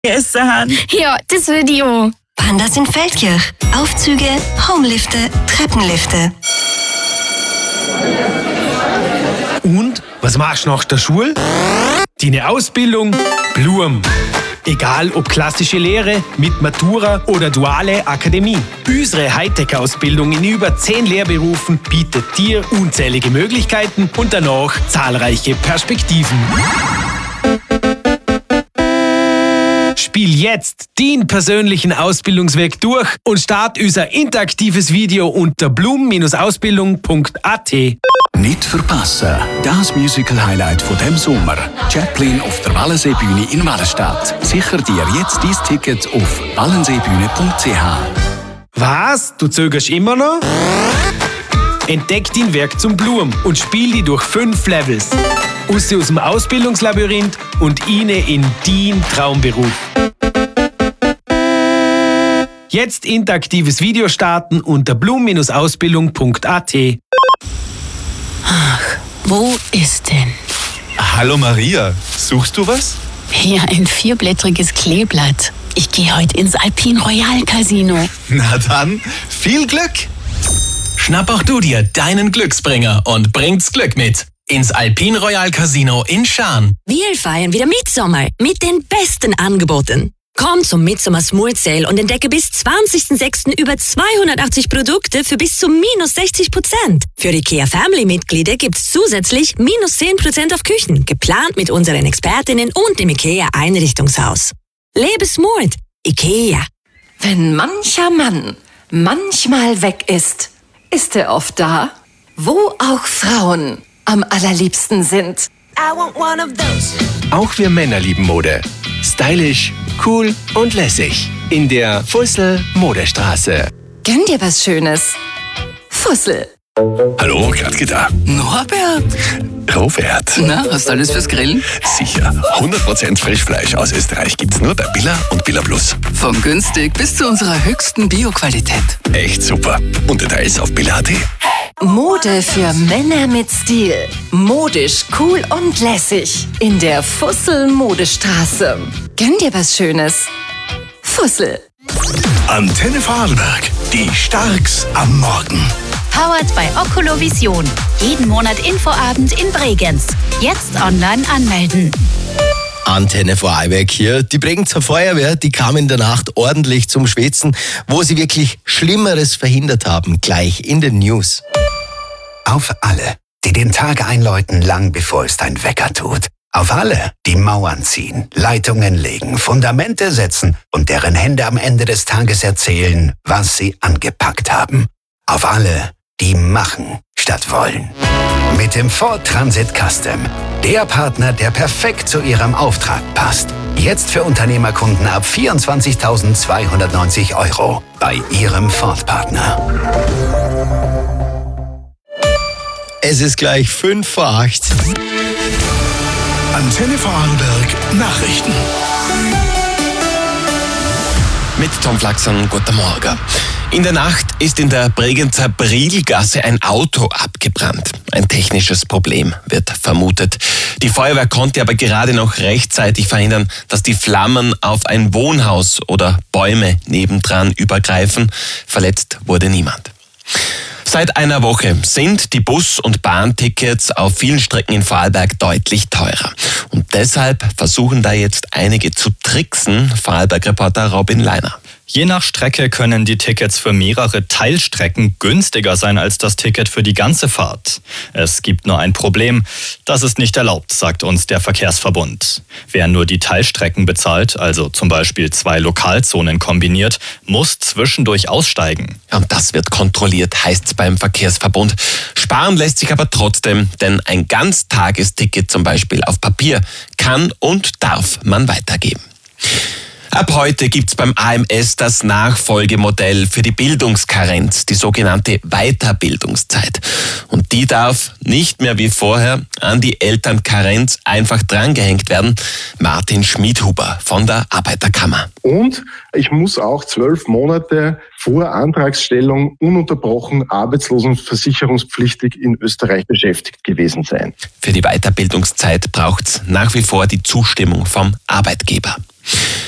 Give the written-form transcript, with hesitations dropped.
essen haben. Ja, das Video. Pandas in Feldkirch. Aufzüge, Homelifte, Treppenlifte. Und was machst du nach der Schule? Deine Ausbildung? Blum. Egal ob klassische Lehre, mit Matura oder duale Akademie. Unsere Hightech-Ausbildung in über 10 Lehrberufen bietet dir unzählige Möglichkeiten und danach zahlreiche Perspektiven. Spiel jetzt den persönlichen Ausbildungsweg durch und start unser interaktives Video unter blum-ausbildung.at. Nicht verpassen, das Musical-Highlight von dem Sommer. Chaplin auf der Wallenseebühne in Wallenstadt. Sicher dir jetzt dein Ticket auf wallenseebühne.ch. Was? Du zögerst immer noch? Entdeck dein Werk zum Blum und spiel die durch 5 Levels. Aus dem Ausbildungslabyrinth und inne in dein Traumberuf. Jetzt interaktives Video starten unter blum-ausbildung.at. Ach, wo ist denn? Hallo Maria, suchst du was? Hier ein 4-blättriges Kleeblatt. Ich gehe heute ins Alpine Royal Casino. Na dann, viel Glück! Schnapp auch du dir deinen Glücksbringer und bring's Glück mit ins Alpine Royal Casino in Schaan. Wir feiern wieder Mitsommer mit den besten Angeboten. Komm zum Midsommer Smooth Sale und entdecke bis 20.06. über 280 Produkte für bis zu -60%. Für IKEA Family-Mitglieder gibt's zusätzlich -10% auf Küchen, geplant mit unseren Expertinnen und im IKEA Einrichtungshaus. Lebe smooth. IKEA. Wenn mancher Mann manchmal weg ist, ist er oft da, wo auch Frauen am allerliebsten sind. Auch wir Männer lieben Mode. Stylisch, cool und lässig. In der Fussel Modestraße. Gönn dir was Schönes. Fussel. Hallo, Gradke da. Norbert. Robert. Na, hast du alles fürs Grillen? Sicher. 100% Frischfleisch aus Österreich gibt's nur bei Billa und Billa Plus. Von günstig bis zu unserer höchsten Bioqualität. Echt super. Und Details auf billa.at. Mode für Männer mit Stil. Modisch, cool und lässig. In der Fussel Modestraße. Gönn dir was Schönes. Fussel. Antenne Vorarlberg. Die Starks am Morgen. Powered bei Oculovision. Jeden Monat Infoabend in Bregenz. Jetzt online anmelden. Antenne Vorarlberg hier. Die Bregenzer Feuerwehr, die kam in der Nacht ordentlich zum Schwitzen, wo sie wirklich Schlimmeres verhindert haben. Gleich in den News. Auf alle, die den Tag einläuten, lang bevor es dein Wecker tut. Auf alle, die Mauern ziehen, Leitungen legen, Fundamente setzen und deren Hände am Ende des Tages erzählen, was sie angepackt haben. Auf alle, die machen statt wollen. Mit dem Ford Transit Custom. Der Partner, der perfekt zu Ihrem Auftrag passt. Jetzt für Unternehmerkunden ab 24.290 € bei Ihrem Ford-Partner. Es ist gleich 5:08. Antenne Vorarlberg Nachrichten. Mit Tom Flaxen, guten Morgen. In der Nacht ist in der Bregenzer Brielgasse ein Auto abgebrannt. Ein technisches Problem wird vermutet. Die Feuerwehr konnte aber gerade noch rechtzeitig verhindern, dass die Flammen auf ein Wohnhaus oder Bäume nebendran übergreifen. Verletzt wurde niemand. Seit einer Woche sind die Bus- und Bahntickets auf vielen Strecken in Vorarlberg deutlich teurer. Und deshalb versuchen da jetzt einige zu tricksen, Vorarlberg-Reporter Robin Leiner. Je nach Strecke können die Tickets für mehrere Teilstrecken günstiger sein als das Ticket für die ganze Fahrt. Es gibt nur ein Problem, das ist nicht erlaubt, sagt uns der Verkehrsverbund. Wer nur die Teilstrecken bezahlt, also zum Beispiel 2 Lokalzonen kombiniert, muss zwischendurch aussteigen. Und das wird kontrolliert, heißt's beim Verkehrsverbund. Sparen lässt sich aber trotzdem, denn ein Ganztagesticket zum Beispiel auf Papier kann und darf man weitergeben. Ab heute gibt's beim AMS das Nachfolgemodell für die Bildungskarenz, die sogenannte Weiterbildungszeit. Und die darf nicht mehr wie vorher an die Elternkarenz einfach drangehängt werden. Martin Schmidhuber von der Arbeiterkammer. Und ich muss auch 12 Monate vor Antragsstellung ununterbrochen arbeitslosenversicherungspflichtig in Österreich beschäftigt gewesen sein. Für die Weiterbildungszeit braucht's nach wie vor die Zustimmung vom Arbeitgeber.